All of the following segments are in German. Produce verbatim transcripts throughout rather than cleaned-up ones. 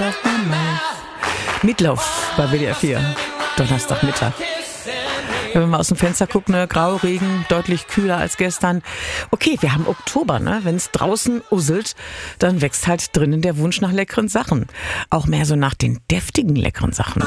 off my mind. Meatloaf bei W D R vier, Donnerstagmittag. Wenn wir aus dem Fenster gucken, ne, Grauregen, deutlich kühler als gestern. Okay, wir haben Oktober, ne? Wenn es draußen usselt, dann wächst halt drinnen der Wunsch nach leckeren Sachen. Auch mehr so nach den deftigen leckeren Sachen.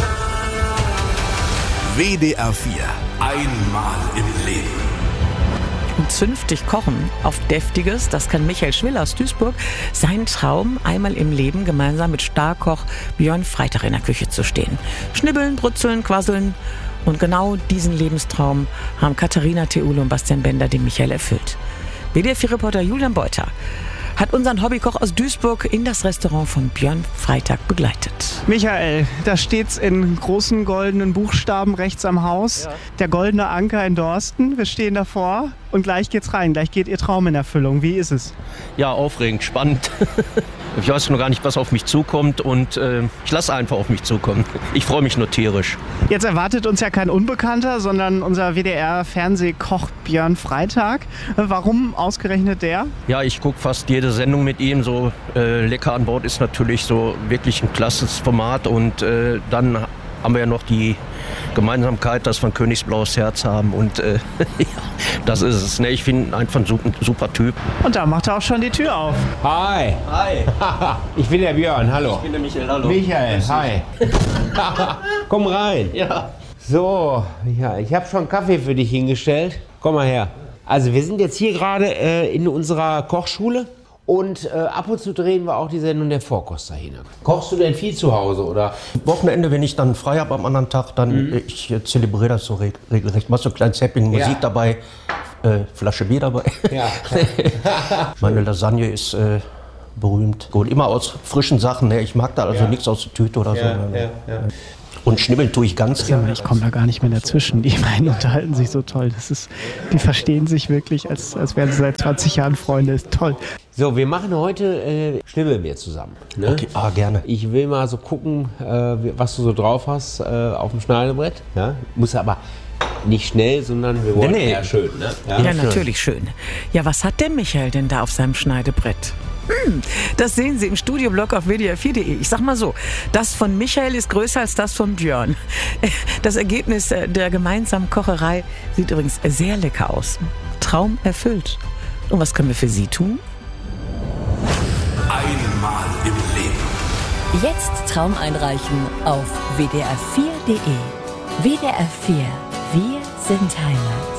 W D R vier, einmal im Leben. Und zünftig kochen auf Deftiges, das kann Michael Schwill aus Duisburg. Sein Traum, einmal im Leben gemeinsam mit Starkoch Björn Freitag in der Küche zu stehen. Schnibbeln, brutzeln, quasseln. Und genau diesen Lebenstraum haben Katharina Theule und Bastian Bender dem Michael erfüllt. W D R vier-Reporter Julian Beuter hat unseren Hobbykoch aus Duisburg in das Restaurant von Björn Freitag begleitet. Michael, da steht's in großen goldenen Buchstaben rechts am Haus. Ja. Der goldene Anker in Dorsten. Wir stehen davor und gleich geht's rein. Gleich geht Ihr Traum in Erfüllung. Wie ist es? Ja, aufregend, spannend. Ich weiß noch gar nicht, was auf mich zukommt und äh, ich lasse einfach auf mich zukommen. Ich freue mich nur tierisch. Jetzt erwartet uns ja kein Unbekannter, sondern unser W D R-Fernsehkoch Björn Freitag. Warum ausgerechnet der? Ja, ich gucke fast jede Sendung mit ihm. So äh, Lecker an Bord ist natürlich so wirklich ein klasses Format und äh, dann haben wir ja noch die Gemeinsamkeit, dass wir ein königsblaues Herz haben und äh, ja, das ist es. Ne? Ich finde ihn einfach ein super, super Typ. Und da macht er auch schon die Tür auf. Hi. Hi. Ich bin der Björn, hallo. Ich bin der Michael, hallo. Michael, hi. Komm rein. Ja. So, ja, ich habe schon Kaffee für dich hingestellt. Komm mal her. Also wir sind jetzt hier gerade äh, in unserer Kochschule. Und äh, ab und zu drehen wir auch die Sendung der Vorkoster hin. Kochst du denn viel zu Hause, oder? Wochenende, wenn ich dann frei habe am anderen Tag, dann mhm. ich äh, zelebriere das so reg- regelrecht. Mach so ein kleines Häppchen Musik ja. dabei, äh, Flasche Bier dabei. Ja. Meine Lasagne ist äh, berühmt. Gut, immer aus frischen Sachen. Ne? Ich mag da also ja. nichts aus der Tüte oder ja, so. Ja, ja. Und schnibbeln tue ich ganz gerne. Ich komme da gar nicht mehr dazwischen. Die beiden unterhalten sich so toll. Das ist, die verstehen sich wirklich, als, als wären sie seit zwanzig Jahren Freunde. Ist toll. So, wir machen heute äh, Schnibbelmeer zusammen. Ne? Okay, ah, gerne. Ich will mal so gucken, äh, was du so drauf hast äh, auf dem Schneidebrett. Ja? Muss aber nicht schnell, sondern wir wollen nee, nee. ja schön. Ne? Ja, ja, natürlich schön. Ja, was hat der Michael denn da auf seinem Schneidebrett? Hm, das sehen Sie im Studioblog auf W D R vier Punkt de. Ich sag mal so, das von Michael ist größer als das von Björn. Das Ergebnis der gemeinsamen Kocherei sieht übrigens sehr lecker aus. Traum erfüllt. Und was können wir für Sie tun? Einmal im Leben. Jetzt Traum einreichen auf W D R vier Punkt de. W D R vier. Wir sind Heimat.